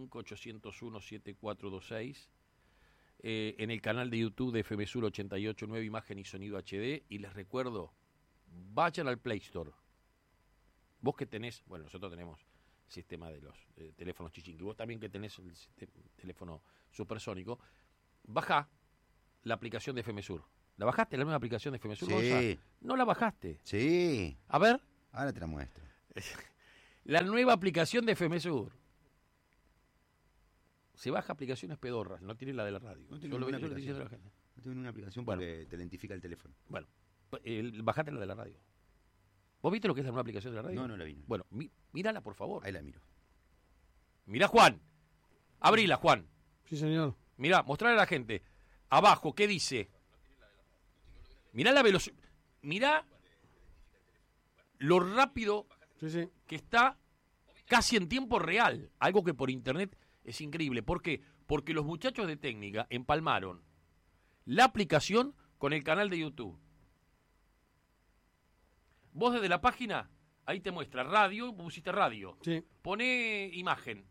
1158017426, en el canal de YouTube de FM Sur 88.9 Imagen y Sonido HD, y les recuerdo, vayan al Play Store. Vos que tenés, bueno, nosotros tenemos sistema de los teléfonos chichinqui. Vos también que tenés el teléfono supersónico, bajá la aplicación de FMSur. ¿La bajaste, la nueva aplicación de FMSur? Sí. No la bajaste. Sí. A ver. Ahora te la muestro. La nueva aplicación de FMSur. Se baja aplicaciones pedorras, no tiene la de la radio. No tiene ninguna aplicación. No tengo ninguna aplicación porque te identifica el teléfono. Bueno, bajate la de la radio. ¿Vos viste lo que es la nueva aplicación de la radio? No la vi. No. Bueno, mírala, por favor. Ahí la miro. Mirá, Juan. Abrila, Juan. Sí, señor. Mirá, mostrarle a la gente. Abajo, ¿qué dice? Mirá la velocidad. Mirá lo rápido que está casi en tiempo real. Algo que por internet es increíble. ¿Por qué? Porque los muchachos de técnica empalmaron la aplicación con el canal de YouTube. Vos desde la página, ahí te muestra radio, pusiste radio. Sí. Poné imagen.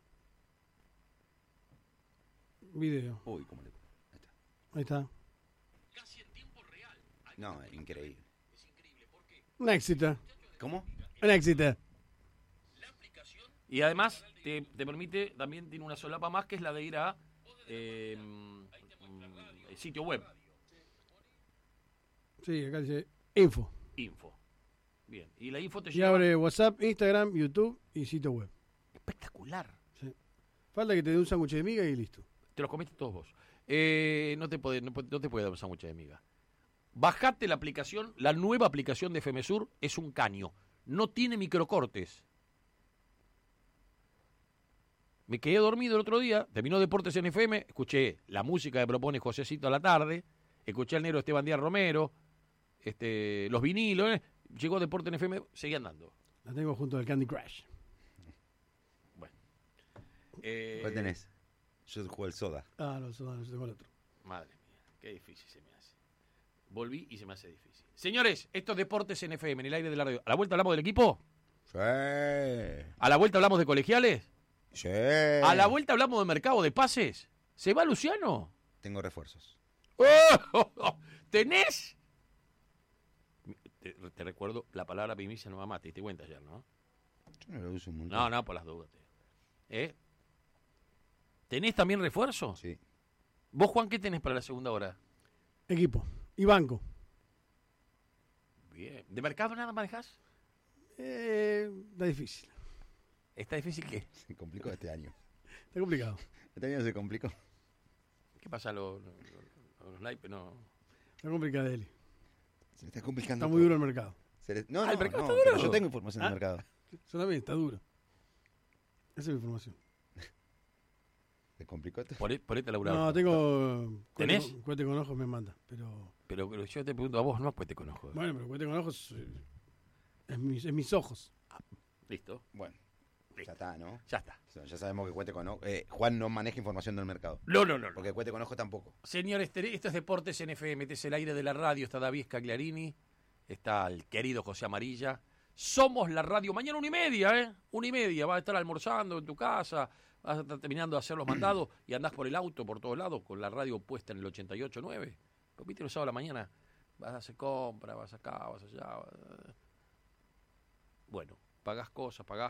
Video. Uy, ¿cómo le... Ahí está. Casi en tiempo real. No, increíble. Es increíble. ¿Por qué? Un éxito. ¿Cómo? Un éxito. La aplicación. Y además te permite, también tiene una solapa más, que es la de ir a el sitio web. Sí, acá dice info. Bien. Y la info te Y lleva... abre WhatsApp, Instagram, YouTube y sitio web. Espectacular. Sí. Falta que te dé un sándwich de miga y listo. Te los comiste todos vos. No te puede dar un sándwich de miga. Bajate la aplicación, la nueva aplicación de FMSur es un caño. No tiene microcortes. Me quedé dormido el otro día, terminó Deportes en FM, escuché la música que propone Josecito a la tarde, escuché al negro Esteban Díaz Romero, los vinilos, llegó Deportes en FM, seguí andando. La tengo junto al Candy Crush. Bueno. ¿Cuál tenés? Yo juego el soda. Ah, no, yo tengo el otro. Madre mía, qué difícil se me hace. Volví y se me hace difícil. Señores, esto es Deportes en FM, en el aire de la radio. ¿A la vuelta hablamos del equipo? Sí. ¿A la vuelta hablamos de colegiales? Sí. ¿A la vuelta hablamos de mercado de pases? ¿Se va Luciano? Tengo refuerzos. ¡Oh! ¿Tenés? Te recuerdo la palabra primicia no mamá, te diste cuenta ayer, ¿no? Yo no lo uso un montón. No, por las dudas. ¿Tenés también refuerzo? Sí. ¿Vos, Juan, qué tenés para la segunda hora? Equipo y banco. Bien. ¿De mercado nada manejás? Está difícil. ¿Está difícil qué? Se complicó este año. Está complicado. Este año se complicó. ¿Qué pasa? Los naipes no... Está complicado, Eli. Se está complicando. Está muy duro el mercado. No, el mercado está pero duro. yo tengo información del mercado. Yo también, está duro. Esa es mi información. ¿Se complicó esto? Por ahí te laburado. No, tengo... ¿Tenés? Cuete con ojos me manda, Pero yo te pregunto a vos, no cuete con ojos. Bueno, pero cuete con ojos es mis ojos. Listo. Bueno, ya está, ¿no? Ya está. Ya sabemos que Cuete con Ojo... Juan no maneja información del mercado. No. Porque Cuete con Ojo tampoco. Señores, esto es Deportes en FM, este es el aire de la radio, está David Scagliarini, está el querido José Amarilla. Somos la radio, mañana 1:30, 1:30, vas a estar almorzando en tu casa, vas a estar terminando de hacer los mandados y andás por el auto, por todos lados, con la radio puesta en el 88.9. Pues viste los sábados a la mañana, vas a hacer compras, vas acá, vas allá. Bueno, pagás cosas, pagás.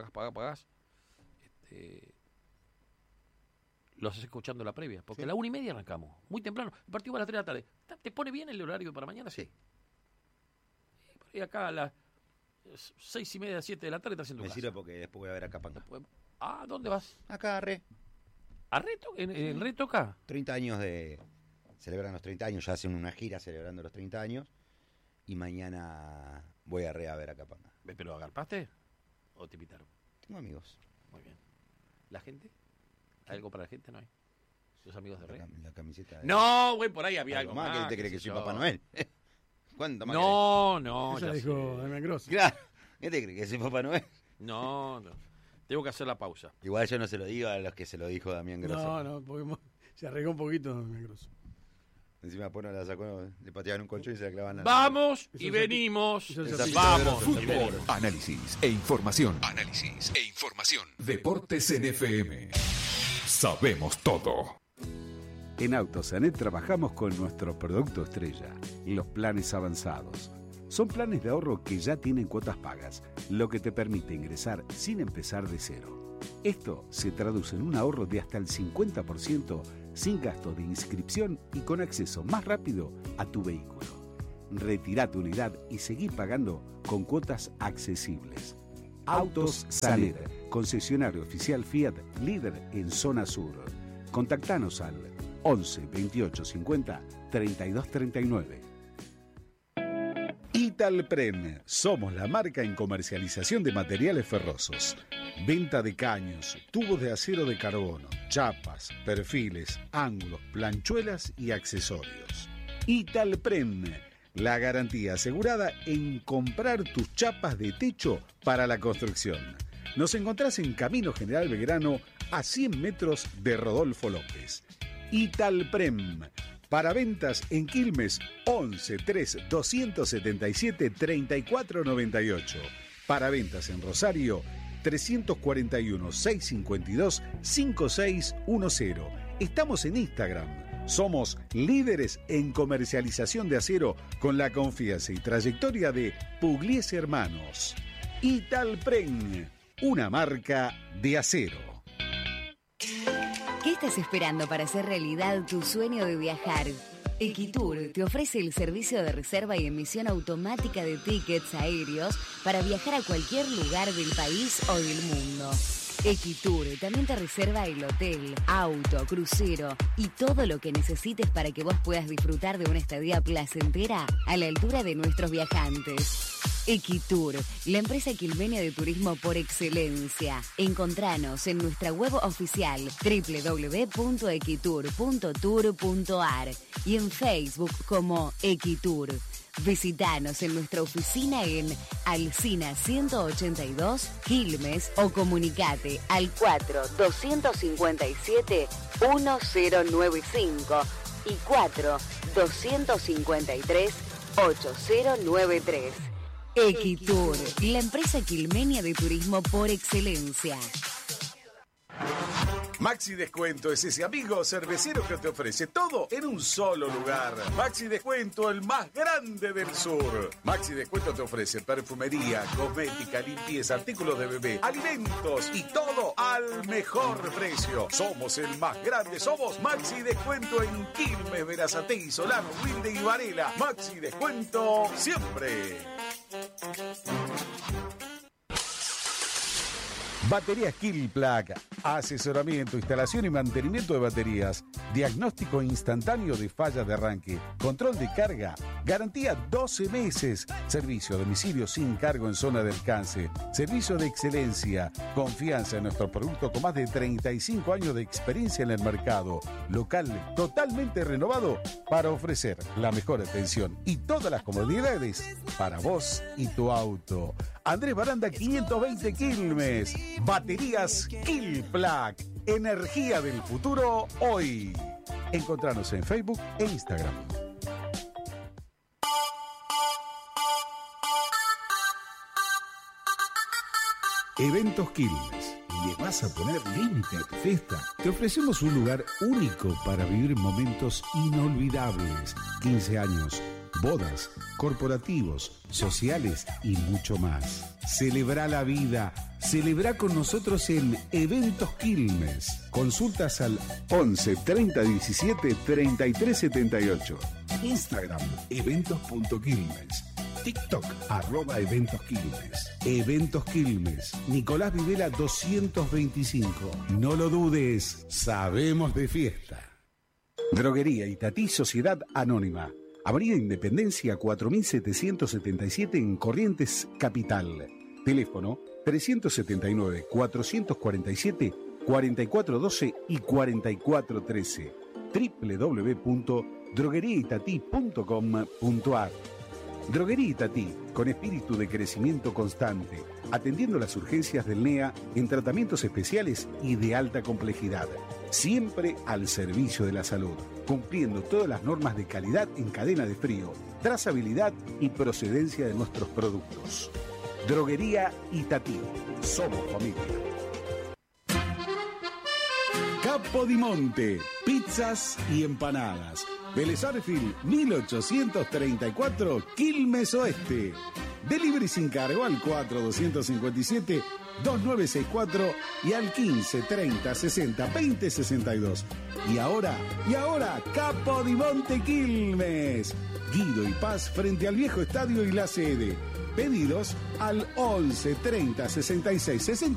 Lo haces escuchando la previa, porque a la 1:30 arrancamos, muy temprano. El partido va a las 3 de la tarde. ¿Te pone bien el horario para mañana? Sí. Y acá a las 6:30, 7 de la tarde estás en tu Me casa. sirve porque después voy a ver a Capanga. ¿Dónde vas? Acá, ¿A Reto? ¿En Reto acá? 30 años de... Celebran los 30 años, ya hacen una gira celebrando los 30 años. Y mañana voy a ver a Capanga. ¿Pero agarpaste? ¿O te invitaron? Tengo amigos. Muy bien. ¿La gente? ¿Algo para la gente? No hay. ¿Los amigos de Rey? La camiseta. No, güey, por ahí había algo más. ¿Quién te cree que soy Papá Noel? ¿Cuánto más? No. Eso dijo Damián Grosso. Claro. ¿Quién te cree que soy Papá Noel? No. Tengo que hacer la pausa. Igual yo no se lo digo a los que se lo dijo Damián Grosso. No, porque se arregló un poquito Damián Grosso. Encima después no la sacó, le pateaban un colchón y se la clavaban la... Vamos y venimos. Vamos. Análisis e información. Deportes en FM. Sabemos todo. En Autosanet trabajamos con nuestro producto estrella, los planes avanzados. Son planes de ahorro que ya tienen cuotas pagas, lo que te permite ingresar sin empezar de cero. Esto se traduce en un ahorro de hasta el 50% sin gasto de inscripción y con acceso más rápido a tu vehículo. Retirá tu unidad y seguí pagando con cuotas accesibles. Autos Saler, concesionario oficial Fiat, líder en zona sur. Contactanos al 11 28 50 32 39. Italpren, somos la marca en comercialización de materiales ferrosos. Venta de caños, tubos de acero de carbono, chapas, perfiles, ángulos, planchuelas y accesorios. Italpren, la garantía asegurada en comprar tus chapas de techo para la construcción. Nos encontrás en Camino General Belgrano, a 100 metros de Rodolfo López. Italprem, para ventas en Quilmes, 11 3 277 3498. Para ventas en Rosario, 341 652 5610. Estamos en Instagram. Somos líderes en comercialización de acero con la confianza y trayectoria de Pugliese Hermanos. Italpren, una marca de acero. ¿Qué estás esperando para hacer realidad tu sueño de viajar? Equitour te ofrece el servicio de reserva y emisión automática de tickets aéreos para viajar a cualquier lugar del país o del mundo. Equitour también te reserva el hotel, auto, crucero y todo lo que necesites para que vos puedas disfrutar de una estadía placentera a la altura de nuestros viajantes. Equitour, la empresa quilmenia de turismo por excelencia. Encontranos en nuestra web oficial www.equitour.tour.ar y en Facebook como Equitour. Visítanos en nuestra oficina en Alsina 182, Quilmes, o comunicate al 4-257-1095 y 4-253-8093. Equitour, la empresa quilmenia de turismo por excelencia. Maxi Descuento es ese amigo cervecero que te ofrece todo en un solo lugar. Maxi Descuento, el más grande del sur. Maxi Descuento te ofrece perfumería, cosmética, limpieza, artículos de bebé, alimentos y todo al mejor precio. Somos el más grande, somos Maxi Descuento en Quilmes, Berazategui, Solano, Wilde y Varela. Maxi Descuento siempre. Baterías Killplug, asesoramiento, instalación y mantenimiento de baterías, diagnóstico instantáneo de fallas de arranque, control de carga, garantía 12 meses, servicio a domicilio sin cargo en zona de alcance, servicio de excelencia, confianza en nuestro producto con más de 35 años de experiencia en el mercado, local totalmente renovado para ofrecer la mejor atención y todas las comodidades para vos y tu auto. Andrés Baranda 520 Quilmes. Baterías Killplug. Energía del futuro hoy. Encontranos en Facebook e Instagram. Eventos Quilmes. ¿Le vas a poner límite a tu fiesta? Te ofrecemos un lugar único para vivir momentos inolvidables. 15 años, bodas, corporativos, sociales y mucho más. Celebra la vida. Celebra con nosotros en Eventos Quilmes. Consultas al 11 30 17 33 78. Instagram, eventos.quilmes. TikTok, @eventosquilmes. Eventos Quilmes. Nicolás Videla 225. No lo dudes, sabemos de fiesta. Droguería Itatí Sociedad Anónima. Avenida Independencia 4777 en Corrientes, Capital. Teléfono 379-447-4412 y 4413. www.drogueriaitatí.com.ar. Droguería Itatí, con espíritu de crecimiento constante, atendiendo las urgencias del NEA en tratamientos especiales y de alta complejidad. Siempre al servicio de la salud, cumpliendo todas las normas de calidad en cadena de frío, trazabilidad y procedencia de nuestros productos. Droguería Itatí. Somos familia. Capodimonte, pizzas y empanadas. Vélez Arfield, 1834, Quilmes Oeste. Delivery sin cargo al 4257-2964 y al 15 30 60 20 62. Y ahora, Capodimonte Quilmes. Guido y Paz frente al viejo estadio y la sede. Pedidos al 11 30 66 60.